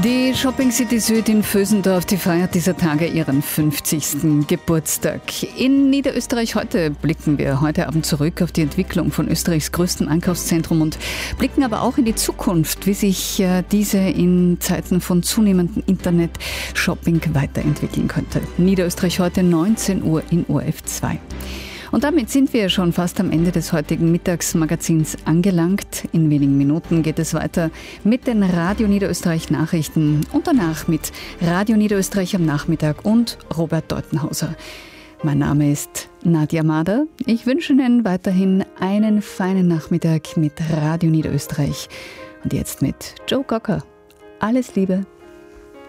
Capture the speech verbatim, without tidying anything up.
Die Shopping City Süd in Vösendorf, die feiert dieser Tage ihren fünfzigsten Geburtstag. In Niederösterreich heute blicken wir heute Abend zurück auf die Entwicklung von Österreichs größtem Einkaufszentrum und blicken aber auch in die Zukunft, wie sich äh, diese in Zeiten von zunehmendem Internet-Shopping weiterentwickeln könnte. Niederösterreich heute neunzehn Uhr in O R F zwei. Und damit sind wir schon fast am Ende des heutigen Mittagsmagazins angelangt. In wenigen Minuten geht es weiter mit den Radio Niederösterreich Nachrichten und danach mit Radio Niederösterreich am Nachmittag und Robert Deutenhauser. Mein Name ist Nadja Mader. Ich wünsche Ihnen weiterhin einen feinen Nachmittag mit Radio Niederösterreich. Und jetzt mit Joe Cocker. Alles Liebe.